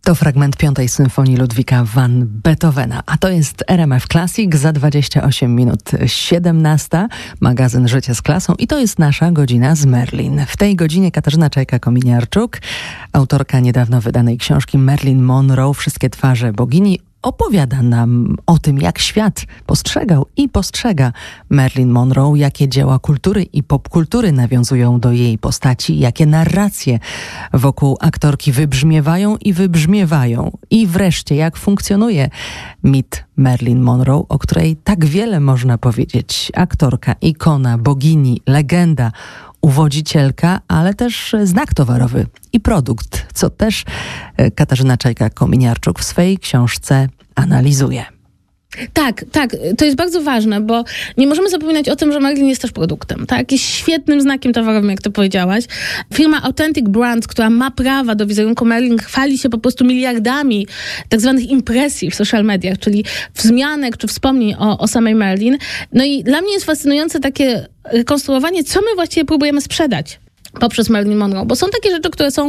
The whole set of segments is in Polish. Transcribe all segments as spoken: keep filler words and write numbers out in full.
To fragment piątej symfonii Ludwika van Beethovena, a to jest R M F Classic za dwadzieścia osiem minut siedemnasta, magazyn Życie z klasą i to jest nasza godzina z Merlin. W tej godzinie Katarzyna Czajka-Kominiarczuk, autorka niedawno wydanej książki Marilyn Monroe, Wszystkie twarze bogini, opowiada nam o tym, jak świat postrzegał i postrzega Marilyn Monroe, jakie dzieła kultury i popkultury nawiązują do jej postaci, jakie narracje wokół aktorki wybrzmiewają i wybrzmiewają. I wreszcie, jak funkcjonuje mit Marilyn Monroe, o której tak wiele można powiedzieć. Aktorka, ikona, bogini, legenda, uwodzicielka, ale też znak towarowy i produkt, co też Katarzyna Czajka-Kominiarczuk w swojej książce analizuje. Tak, tak, to jest bardzo ważne, bo nie możemy zapominać o tym, że Marilyn jest też produktem, tak? Jest świetnym znakiem towarowym, jak to powiedziałaś. Firma Authentic Brands, która ma prawa do wizerunku Marilyn, chwali się po prostu miliardami tak zwanych impresji w social mediach, czyli wzmianek czy wspomnień o, o samej Marilyn. No i dla mnie jest fascynujące takie rekonstruowanie, co my właściwie próbujemy sprzedać poprzez Marilyn Monroe, bo są takie rzeczy, które są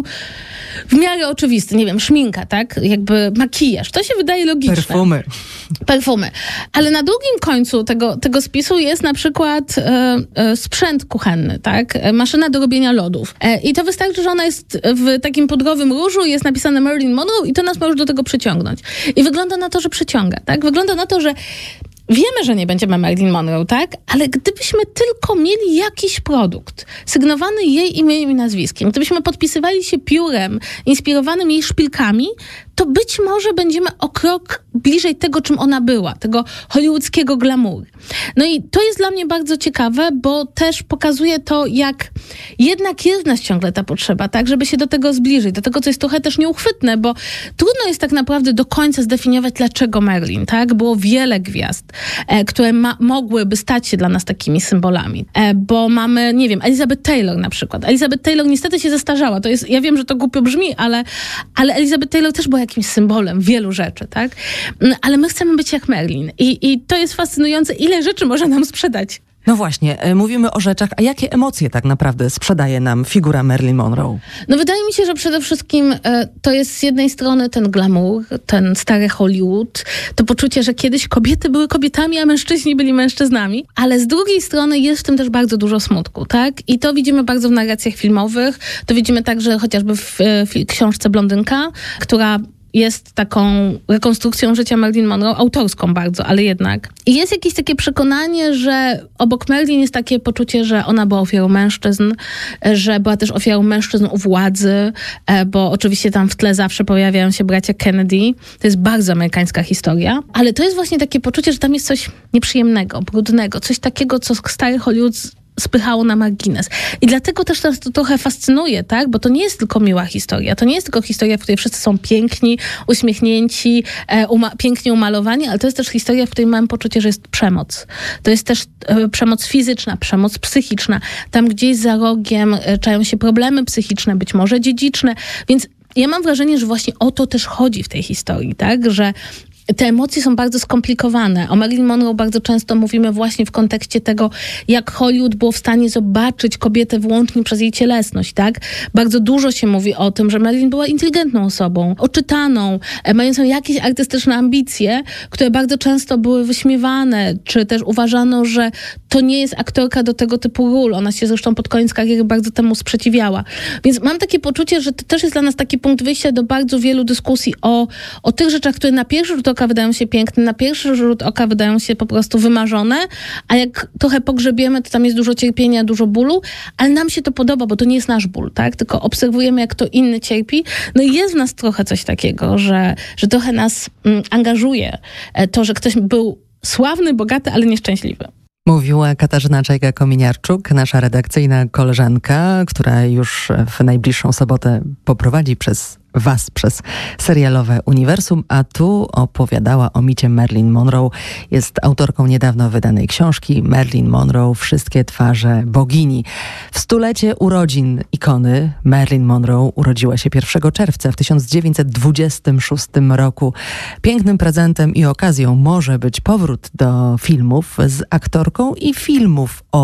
w miarę oczywiste. Nie wiem, szminka, tak? Jakby makijaż. To się wydaje logiczne. Perfumy. Perfumy. Ale na drugim końcu tego, tego spisu jest na przykład e, e, sprzęt kuchenny, tak? E, maszyna do robienia lodów. E, I to wystarczy, że ona jest w takim pudrowym różu, jest napisane Marilyn Monroe i to nas może do tego przyciągnąć. I wygląda na to, że przyciąga, tak? Wygląda na to, że wiemy, że nie będziemy Marilyn Monroe, tak? Ale gdybyśmy tylko mieli jakiś produkt sygnowany jej imieniem i nazwiskiem, gdybyśmy podpisywali się piórem inspirowanym jej szpilkami, to być może będziemy o krok bliżej tego, czym ona była, tego hollywoodzkiego glamour. No i to jest dla mnie bardzo ciekawe, bo też pokazuje to, jak jednak jest w nas ciągle ta potrzeba, tak, żeby się do tego zbliżyć, do tego, co jest trochę też nieuchwytne, bo trudno jest tak naprawdę do końca zdefiniować, dlaczego Marilyn, tak? Było wiele gwiazd, e, które ma, mogłyby stać się dla nas takimi symbolami, e, bo mamy, nie wiem, Elizabeth Taylor na przykład. Elizabeth Taylor niestety się zestarzała, to jest, ja wiem, że to głupio brzmi, ale, ale Elizabeth Taylor też była jakimś symbolem wielu rzeczy, tak? Ale my chcemy być jak Marilyn. I, i to jest fascynujące, ile rzeczy może nam sprzedać. No właśnie, mówimy o rzeczach, a jakie emocje tak naprawdę sprzedaje nam figura Marilyn Monroe? No wydaje mi się, że przede wszystkim e, to jest z jednej strony ten glamour, ten stary Hollywood, to poczucie, że kiedyś kobiety były kobietami, a mężczyźni byli mężczyznami, ale z drugiej strony jest w tym też bardzo dużo smutku, tak? I to widzimy bardzo w narracjach filmowych, to widzimy także chociażby w, w książce Blondynka, która jest taką rekonstrukcją życia Marilyn Monroe, autorską bardzo, ale jednak. I jest jakieś takie przekonanie, że obok Marilyn jest takie poczucie, że ona była ofiarą mężczyzn, że była też ofiarą mężczyzn u władzy, bo oczywiście tam w tle zawsze pojawiają się bracia Kennedy. To jest bardzo amerykańska historia, ale to jest właśnie takie poczucie, że tam jest coś nieprzyjemnego, brudnego, coś takiego, co stary Hollywood spychało na margines. I dlatego też nas to trochę fascynuje, tak? Bo to nie jest tylko miła historia. To nie jest tylko historia, w której wszyscy są piękni, uśmiechnięci, e, uma- pięknie umalowani, ale to jest też historia, w której mam poczucie, że jest przemoc. To jest też e, przemoc fizyczna, przemoc psychiczna. Tam gdzieś za rogiem e, czają się problemy psychiczne, być może dziedziczne. Więc ja mam wrażenie, że właśnie o to też chodzi w tej historii, tak? Że te emocje są bardzo skomplikowane. O Marilyn Monroe bardzo często mówimy właśnie w kontekście tego, jak Hollywood było w stanie zobaczyć kobietę wyłącznie przez jej cielesność, tak? Bardzo dużo się mówi o tym, że Marilyn była inteligentną osobą, oczytaną, mającą jakieś artystyczne ambicje, które bardzo często były wyśmiewane, czy też uważano, że to nie jest aktorka do tego typu ról. Ona się zresztą pod koniec kariery bardzo temu sprzeciwiała. Więc mam takie poczucie, że to też jest dla nas taki punkt wyjścia do bardzo wielu dyskusji o, o tych rzeczach, które na pierwszy rzut oka wydają się piękne, na pierwszy rzut oka wydają się po prostu wymarzone, a jak trochę pogrzebiemy, to tam jest dużo cierpienia, dużo bólu, ale nam się to podoba, bo to nie jest nasz ból, tak? Tylko obserwujemy, jak to inny cierpi. No i jest w nas trochę coś takiego, że, że trochę nas mm, angażuje to, że ktoś był sławny, bogaty, ale nieszczęśliwy. Mówiła Katarzyna Czajka-Kominiarczuk, nasza redakcyjna koleżanka, która już w najbliższą sobotę poprowadzi przez was przez serialowe uniwersum, a tu opowiadała o micie Marilyn Monroe. Jest autorką niedawno wydanej książki Marilyn Monroe, Wszystkie twarze bogini. W stulecie urodzin ikony Marilyn Monroe urodziła się pierwszego czerwca w tysiąc dziewięćset dwudziestym szóstym roku. Pięknym prezentem i okazją może być powrót do filmów z aktorką i filmów o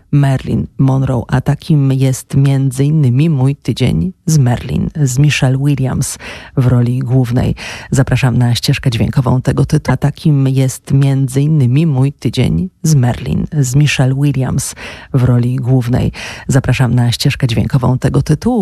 Marilyn Monroe, a takim jest między innymi Mój tydzień z Marilyn, z Michelle Williams w roli głównej. Zapraszam na ścieżkę dźwiękową tego tytułu, a takim jest między innymi Mój tydzień z Marilyn, z Michelle Williams w roli głównej. Zapraszam na ścieżkę dźwiękową tego tytułu.